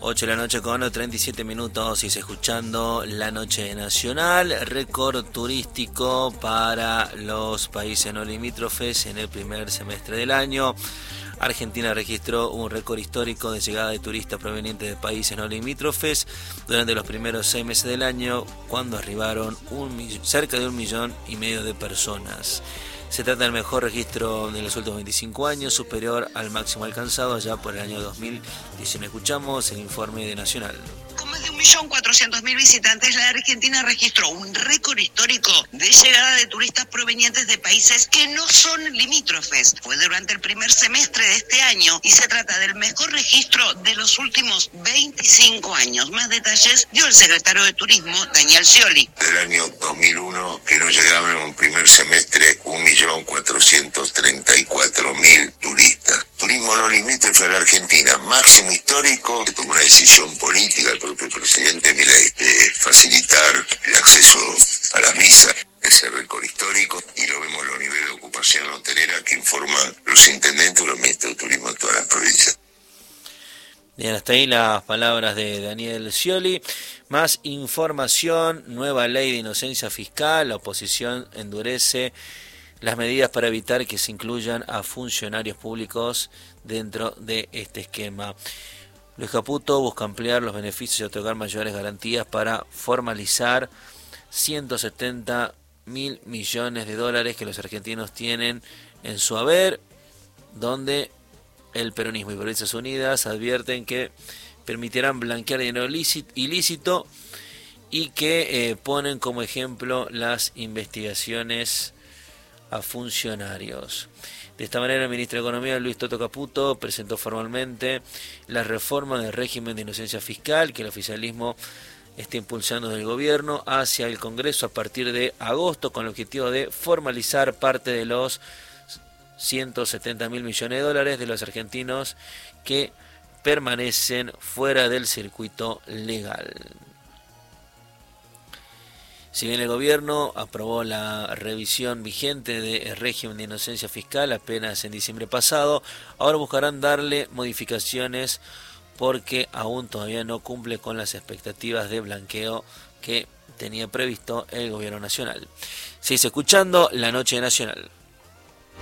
8 de la noche con 37 minutos y se escuchando La Noche Nacional, récord turístico para los países no limítrofes en el primer semestre del año. Argentina registró un récord histórico de llegada de turistas provenientes de países no limítrofes durante los primeros 6 meses del año, cuando arribaron cerca de 1,5 millones de personas. Se trata del mejor registro de los últimos 25 años, superior al máximo alcanzado allá por el año 2019. Escuchamos el informe de Nacional. Con más de 1.400.000 visitantes, la Argentina registró un récord histórico de llegada de turistas provenientes de países que no son limítrofes. Fue durante el primer semestre de este año y se trata del mejor registro de los últimos 25 años. Más detalles dio el secretario de Turismo, Daniel Scioli. Del año 2001, que no llegaban en un primer semestre 1.434.000 turistas. Turismo no limítrofe a la Argentina, máximo histórico, que tomó una decisión política el propio presidente Milei de facilitar el acceso a las visas, ese récord histórico, y lo vemos en los niveles de ocupación hotelera que informan los intendentes y los ministros de turismo de todas las provincias. Bien, hasta ahí las palabras de Daniel Scioli. Más información, nueva ley de inocencia fiscal, la oposición endurece las medidas para evitar que se incluyan a funcionarios públicos dentro de este esquema. Luis Caputo busca ampliar los beneficios y otorgar mayores garantías para formalizar 170.000 millones de dólares que los argentinos tienen en su haber, donde el peronismo y Provincias Unidas advierten que permitirán blanquear dinero ilícito y que ponen como ejemplo las investigaciones a funcionarios. De esta manera, el ministro de Economía, Luis Toto Caputo, presentó formalmente la reforma del régimen de inocencia fiscal que el oficialismo está impulsando del gobierno hacia el Congreso a partir de agosto, con el objetivo de formalizar parte de los 170.000 millones de dólares de los argentinos que permanecen fuera del circuito legal. Si bien el gobierno aprobó la revisión vigente del régimen de inocencia fiscal apenas en diciembre pasado, ahora buscarán darle modificaciones porque aún todavía no cumple con las expectativas de blanqueo que tenía previsto el gobierno nacional. Sigue escuchando La Noche Nacional.